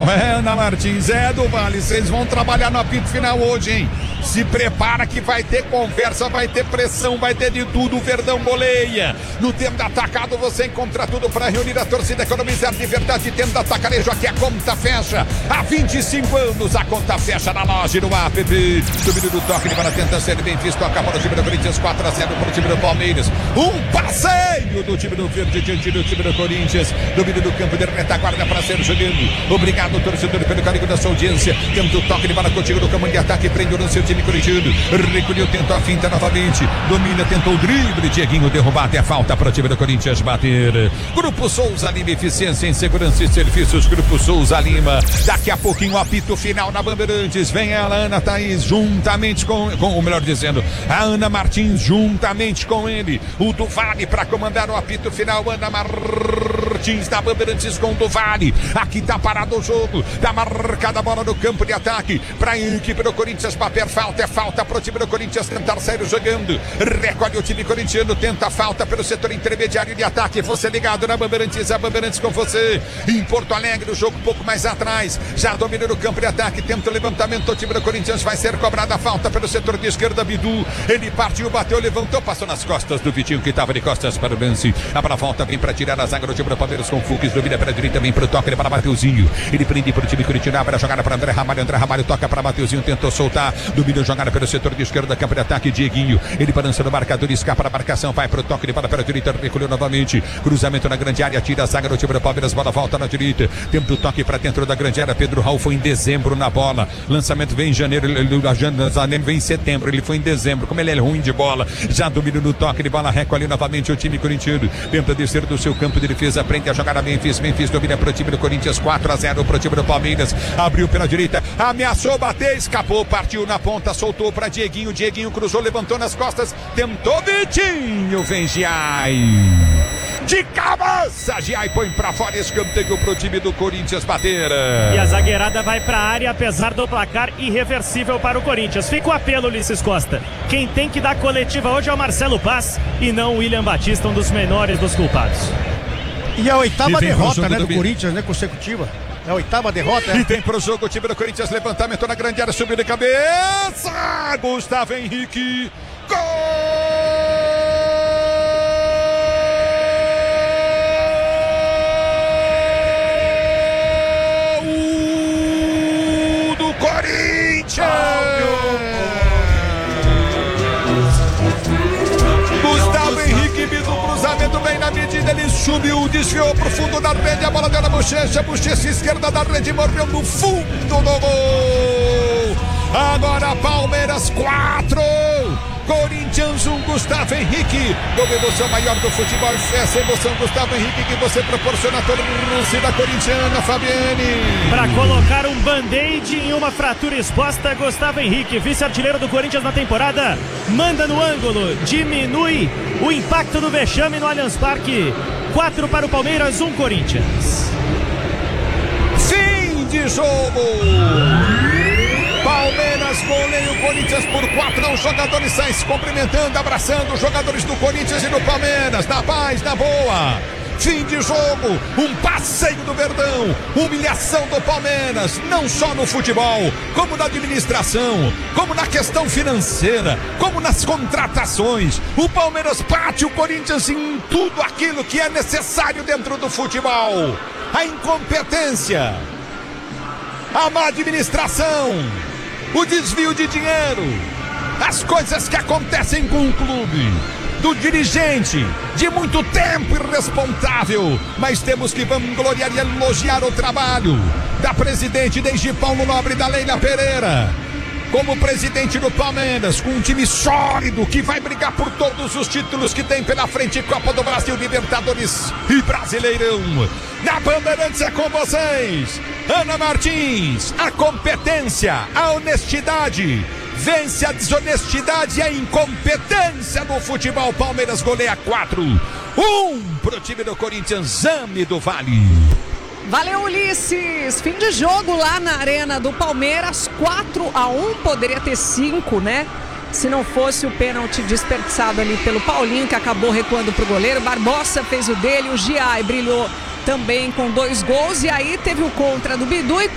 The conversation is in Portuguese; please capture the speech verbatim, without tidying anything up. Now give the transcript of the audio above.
É, Ana Martins, é do Vale. Vocês vão trabalhar no apito final hoje, hein? Se prepara que vai ter conversa, vai ter pressão, vai ter de tudo. O Verdão goleia. No tempo da atacado você encontra tudo para reunir a torcida, economizar de verdade. Tempo da atacarejo, aqui a conta fecha. Há vinte e cinco anos a conta fecha na loja e no app. Domínio do toque, para tentar ser bem visto. Acabou no time do Corinthians, quatro a zero para o time do Palmeiras. Um passeio do time do Verde diante do time do Corinthians. Domínio do campo de retaguarda para ser jogando. Obrigado, torcedor, pelo carinho da sua audiência. Tenta o toque de bola contigo no comando de ataque. Prende o seu time corintiano. Recolheu, tentou a finta novamente. Domina, tentou o drible. Dieguinho derrubar até falta para o time do Corinthians bater. Grupo Souza Lima, eficiência em segurança e serviços. Grupo Souza Lima. Daqui a pouquinho o apito final na Bandeirantes. Vem ela, Ana Thaís, juntamente com, com, ou melhor dizendo, a Ana Martins, juntamente com ele. O do Vale para comandar o apito final. Ana Martins da Bandeirantes com o do Vale. Aqui tá parado o jogo. Tá marcada a bola no campo de ataque. Para a equipe do Corinthians bater falta. É falta pro time do Corinthians tentar sair jogando. Recolhe o time corintiano. Tenta a falta pelo setor intermediário de ataque. Você ligado na Bandeirantes. A Bandeirantes com você. Em Porto Alegre, o jogo um pouco mais atrás. Já domina no campo de ataque. Tenta o levantamento. O time do Corinthians vai ser cobrada a falta pelo setor de esquerda. Bidu. Ele partiu, bateu, levantou. Passou nas costas do Vitinho, que estava de costas para o lance. A bola volta, vem para tirar a zaga do time do Palmeiras com Fux. Domina para a direita, vem para o toque. Ele para Mateuzinho. Ele prende para o time corintiano. Abre a jogada para André Ramalho. André Ramalho toca para Mateuzinho. Tentou soltar. Domina a jogada pelo setor de esquerda. Campo de ataque. Dieguinho. Ele balança no marcador. Escapa a marcação. Vai para o toque. Ele para para a direita. Recolheu novamente. Cruzamento na grande área. Tira a zaga do time do Palmeiras. Bola volta na direita. Tempo do toque para dentro da grande área. Pedro Raul foi em dezembro na bola. Lançamento vem em janeiro. Ele vem em setembro. Ele foi em dezembro. Como ele é ruim de bola. Já domina no toque de bola. Recolhe novamente o time corintiano. Tenta descer do seu campo de defesa. Prende a jogada. Memphis. Memphis domina para o time do Corinthians. quatro a zero para o time do Palmeiras. Abriu pela direita. Ameaçou bater. Escapou. Partiu na ponta. Soltou para Dieguinho. Dieguinho cruzou. Levantou nas costas. Tentou Vitinho. Vem Giai. De cabeça, Giai põe pra fora, escanteio pro time do Corinthians bater. E a zagueirada vai pra área, apesar do placar irreversível para o Corinthians. Fica o apelo, Ulisses Costa. Quem tem que dar coletiva hoje é o Marcelo Paz e não o William Batista, um dos menores dos culpados. E a oitava e derrota, né, do, do Corinthians, né, consecutiva. É a oitava derrota. E tem pro jogo o time do Corinthians, levantamento na grande área, subiu de cabeça. Gustavo Henrique. Gol! Gustavo Henrique vindo o cruzamento bem na medida, ele subiu, desviou pro fundo da rede, a bola deu na bochecha, bochecha esquerda da rede, morreu no fundo do gol. Agora Palmeiras quatro, Corinthians um, Gustavo Henrique. Uma emoção maior do futebol, essa emoção, Gustavo Henrique, que você proporciona a torcida corintiana, Fabiane. Para colocar um band-aid em uma fratura exposta, Gustavo Henrique, vice-artilheiro do Corinthians na temporada, manda no ângulo, diminui o impacto do vexame no Allianz Parque. quatro para o Palmeiras, um Corinthians. Fim de jogo. Palmeiras goleia o Corinthians por quatro. Os jogadores saem se cumprimentando, abraçando os jogadores do Corinthians e do Palmeiras. Na paz, na boa. Fim de jogo, um passeio do Verdão, humilhação do Palmeiras, não só no futebol, como na administração, como na questão financeira, como nas contratações. O Palmeiras bate o Corinthians em tudo aquilo que é necessário dentro do futebol. A incompetência, a má administração, o desvio de dinheiro, as coisas que acontecem com o clube, do dirigente, de muito tempo irresponsável, mas temos que vangloriar e elogiar o trabalho da presidente desde Paulo Nobre e da Leila Pereira, como presidente do Palmeiras, com um time sólido que vai brigar por todos os títulos que tem pela frente, Copa do Brasil, Libertadores e Brasileirão. Na Bandeirantes é com vocês, Ana Martins. A competência, a honestidade vence a desonestidade e a incompetência do futebol. Palmeiras goleia quatro um pro time do Corinthians, Zame do Vale. Valeu, Ulisses. Fim de jogo lá na arena do Palmeiras, quatro a um, poderia ter cinco, né? Se não fosse o pênalti desperdiçado ali pelo Paulinho, que acabou recuando pro goleiro. Barbosa fez o dele, o Giai brilhou também com dois gols, e aí teve o contra do Bidu e